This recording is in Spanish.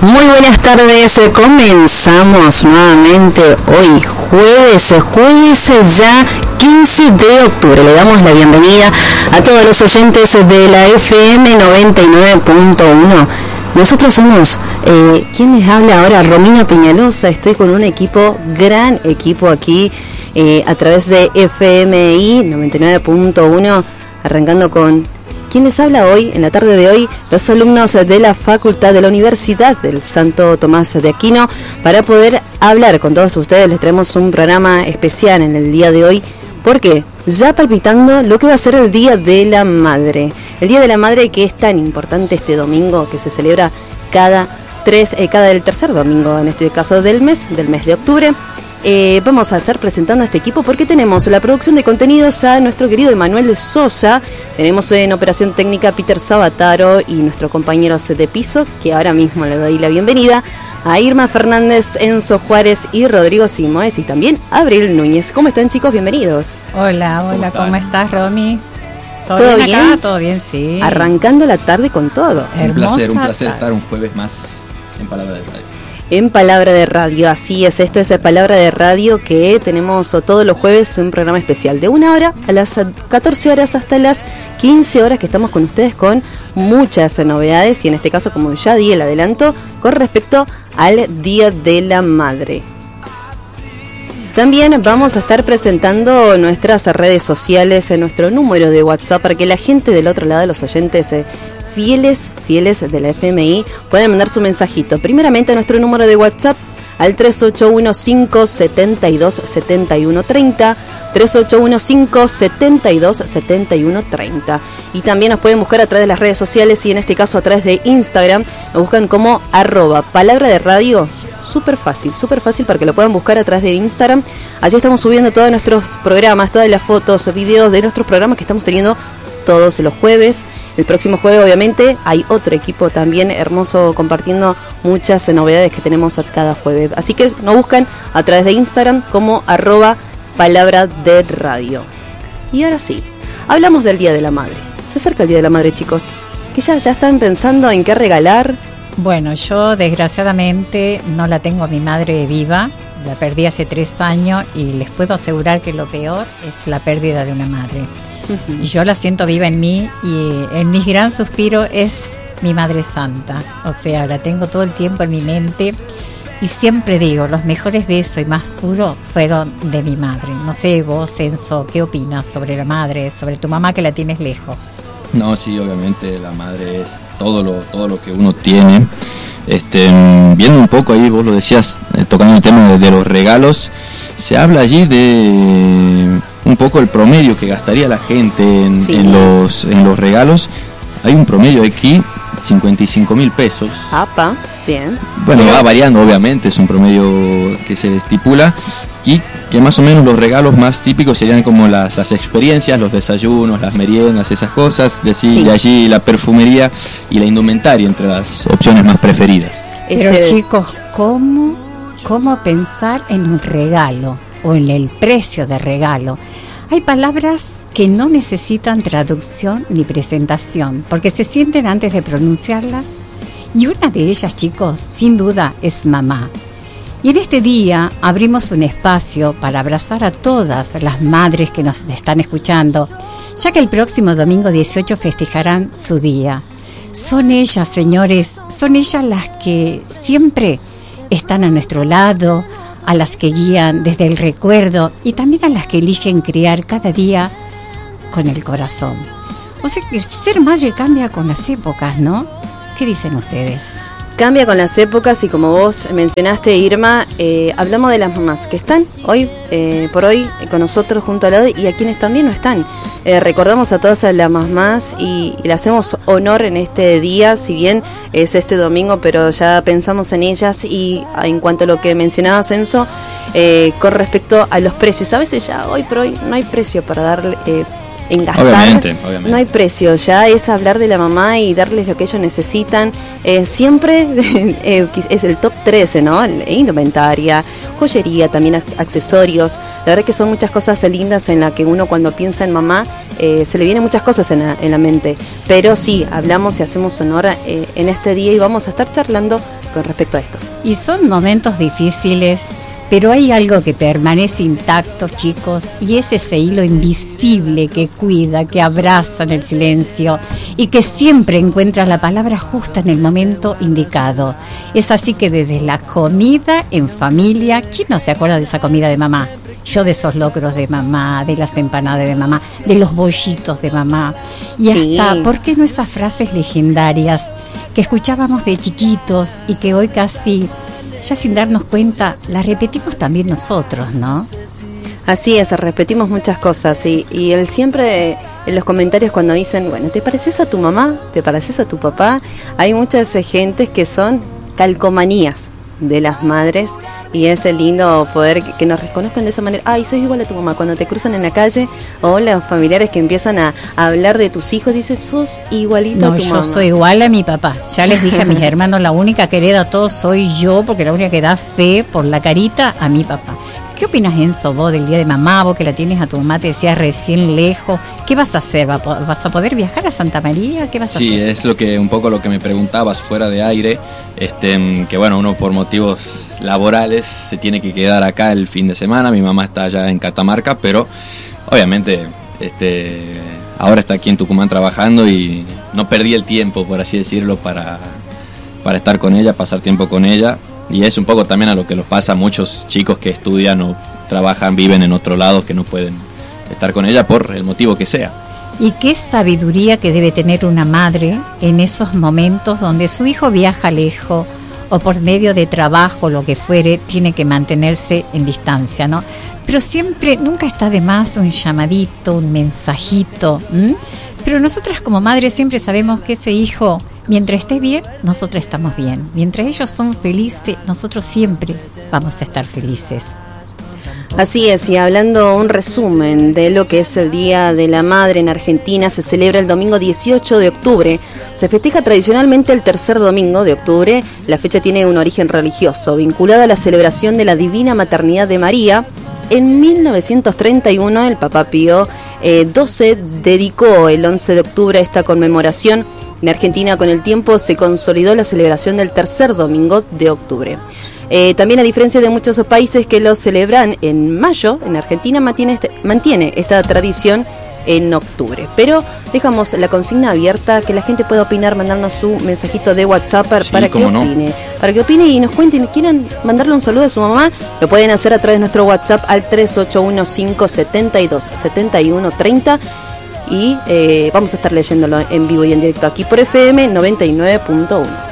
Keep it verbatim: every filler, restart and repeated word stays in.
Muy buenas tardes, comenzamos nuevamente hoy jueves, jueves ya quince de octubre. Le damos la bienvenida a todos los oyentes de la F M noventa y nueve punto uno. Nosotros somos, eh, ¿quién les habla ahora? Romina Peñalosa. Estoy con un equipo, gran equipo aquí eh, a través de F M I noventa y nueve punto uno, arrancando con... ¿Quién les habla hoy, en la tarde de hoy? Los alumnos de la Facultad de la Universidad del Santo Tomás de Aquino. Para poder hablar con todos ustedes, les traemos un programa especial en el día de hoy. ¿Por qué? Ya palpitando lo que va a ser el Día de la Madre. El Día de la Madre, que es tan importante este domingo, que se celebra cada tres, eh, cada el tercer domingo, en este caso del mes, del mes de octubre. Eh, vamos a estar presentando a este equipo porque tenemos la producción de contenidos a nuestro querido Emanuel Sosa, tenemos en operación técnica Peter Sabataro y nuestros compañeros de piso, que ahora mismo le doy la bienvenida, a Irma Fernández, Enzo Juárez y Rodrigo Simoes, y también Abril Núñez. ¿Cómo están, chicos? Bienvenidos. Hola, hola, ¿cómo, ¿cómo estás, Romy? ¿Todo, ¿Todo bien? bien? Acá? Todo bien, sí. Arrancando la tarde con todo. Un placer, un placer estar un jueves más en Palabra de Radio. En Palabra de Radio, así es, esto es Palabra de Radio, que tenemos todos los jueves un programa especial de una hora a las catorce horas hasta las quince horas, que estamos con ustedes con muchas novedades, y en este caso, como ya di el adelanto, con respecto al Día de la Madre. También vamos a estar presentando nuestras redes sociales, en nuestro número de WhatsApp, para que la gente del otro lado, de los oyentes eh, fieles, fieles de la F M I, pueden mandar su mensajito. Primeramente a nuestro número de WhatsApp, al tres ocho uno cinco siete dos siete uno tres cero, tres ocho uno cinco siete dos siete uno tres cero. Y también nos pueden buscar a través de las redes sociales, y en este caso a través de Instagram, nos buscan como arroba Palabra de Radio. Súper fácil, súper fácil para que lo puedan buscar a través de Instagram. Allí estamos subiendo todos nuestros programas, todas las fotos, videos de nuestros programas que estamos teniendo todos los jueves. El próximo jueves, obviamente, hay otro equipo también hermoso compartiendo muchas novedades que tenemos a cada jueves. Así que nos buscan a través de Instagram como arroba Palabra de Radio. Y ahora sí, hablamos del Día de la Madre. Se acerca el Día de la Madre, chicos. Que ya, ya están pensando en qué regalar. Bueno, yo desgraciadamente no la tengo a mi madre viva. La perdí hace tres años y les puedo asegurar que lo peor es la pérdida de una madre. Uh-huh. Y yo la siento viva en mí, y en mis gran suspiro es mi Madre Santa. O sea, la tengo todo el tiempo en mi mente, y siempre digo, los mejores besos y más puros fueron de mi madre. No sé vos, Enzo, ¿qué opinas sobre la madre, sobre tu mamá que la tienes lejos? No, sí, obviamente la madre es todo lo todo lo que uno tiene. Este, viendo un poco ahí, vos lo decías, eh, tocando el tema de, de los regalos, se habla allí de un poco el promedio que gastaría la gente en, sí. en los en los regalos. Hay un promedio aquí, cincuenta y cinco mil pesos. Apa, bien. Bueno, bien. Va variando, obviamente, es un promedio que se estipula, y que más o menos los regalos más típicos serían como las, las experiencias, los desayunos, las meriendas, esas cosas, de, sí, sí. de allí la perfumería y la indumentaria entre las opciones más preferidas. Pero Ese... chicos, ¿cómo, ¿cómo pensar en un regalo o en el precio de regalo? Hay palabras que no necesitan traducción ni presentación, porque se sienten antes de pronunciarlas, y una de ellas, chicos, sin duda es mamá. Y en este día abrimos un espacio para abrazar a todas las madres que nos están escuchando, ya que el próximo domingo dieciocho festejarán su día. Son ellas, señores, son ellas las que siempre están a nuestro lado, a las que guían desde el recuerdo, y también a las que eligen criar cada día con el corazón. O sea que ser madre cambia con las épocas, ¿no? ¿Qué dicen ustedes? Cambia con las épocas, y como vos mencionaste, Irma, eh, hablamos de las mamás que están hoy, eh, por hoy, con nosotros junto al lado, y a quienes también no están. Eh, recordamos a todas las mamás y, y le hacemos honor en este día, si bien es este domingo, pero ya pensamos en ellas. Y en cuanto a lo que mencionabas, Enzo, eh, con respecto a los precios, a veces ya hoy por hoy no hay precio para darle... Eh, en gastar. Obviamente, obviamente. No hay precio, ya es hablar de la mamá y darles lo que ellos necesitan. Eh, siempre eh, es el top trece, ¿no? Indumentaria, joyería, también accesorios. La verdad que son muchas cosas lindas en las que uno cuando piensa en mamá eh, se le vienen muchas cosas en la, en la mente. Pero sí, hablamos y hacemos honor eh, en este día y vamos a estar charlando con respecto a esto. Y son momentos difíciles, pero hay algo que permanece intacto, chicos, y es ese hilo invisible que cuida, que abraza en el silencio y que siempre encuentra la palabra justa en el momento indicado. Es así que desde la comida en familia, ¿quién no se acuerda de esa comida de mamá? Yo de esos locros de mamá, de las empanadas de mamá, de los bollitos de mamá. Y Sí. hasta, ¿por qué no esas frases legendarias que escuchábamos de chiquitos y que hoy casi, ya sin darnos cuenta, las repetimos también nosotros, ¿no? Así es, repetimos muchas cosas y, y él siempre en los comentarios cuando dicen, bueno, ¿te pareces a tu mamá? ¿Te pareces a tu papá? Hay muchas gentes que son calcomanías de las madres y es lindo poder que, que nos reconozcan de esa manera. Ay, soy igual a tu mamá cuando te cruzan en la calle, o los familiares que empiezan a, a hablar de tus hijos, dicen, sos igualito No, a tu yo mamá. soy igual a mi papá. Ya les dije a mis hermanos, la única que hereda todo soy yo, porque la única que da fe por la carita a mi papá. ¿Qué opinas, Enzo, vos del día de mamá, vos que la tienes a tu mamá, te decías recién lejos? ¿Qué vas a hacer? ¿Vas a poder viajar a Santa María? ¿Qué vas a Sí, hacer? es lo que un poco lo que me preguntabas fuera de aire, este, que bueno, uno por motivos laborales se tiene que quedar acá el fin de semana. Mi mamá está allá en Catamarca, pero obviamente este, ahora está aquí en Tucumán trabajando y no perdí el tiempo, por así decirlo, para, para estar con ella, pasar tiempo con ella. Y es un poco también a lo que nos pasa a muchos chicos que estudian o trabajan, viven en otro lado, que no pueden estar con ella por el motivo que sea. Y qué sabiduría que debe tener una madre en esos momentos donde su hijo viaja lejos o por medio de trabajo, lo que fuere, tiene que mantenerse en distancia, ¿no? Pero siempre, nunca está de más un llamadito, un mensajito, ¿m? Pero nosotras como madres siempre sabemos que ese hijo, mientras esté bien, nosotros estamos bien. Mientras ellos son felices, nosotros siempre vamos a estar felices. Así es, y hablando un resumen de lo que es el Día de la Madre en Argentina, se celebra el domingo dieciocho de octubre. Se festeja tradicionalmente el tercer domingo de octubre. La fecha tiene un origen religioso, vinculada a la celebración de la Divina Maternidad de María. En mil novecientos treinta y uno, el Papa Pío eh, doce dedicó el once de octubre a esta conmemoración. En Argentina, con el tiempo, se consolidó la celebración del tercer domingo de octubre. Eh, también, a diferencia de muchos países que lo celebran en mayo, en Argentina mantiene, este, mantiene esta tradición en octubre. Pero dejamos la consigna abierta, que la gente pueda opinar, mandarnos su mensajito de WhatsApp para, Sí, para que no. opine. Para que opine y nos cuenten, quieran mandarle un saludo a su mamá, lo pueden hacer a través de nuestro WhatsApp al tres ocho uno cinco siete dos siete uno tres cero y eh, vamos a estar leyéndolo en vivo y en directo aquí por F M noventa y nueve punto uno.